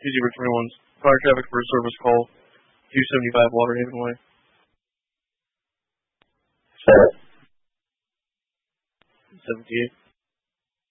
Easy for 21s. Fire traffic for a service call. 275 Waterhaven Way. 78.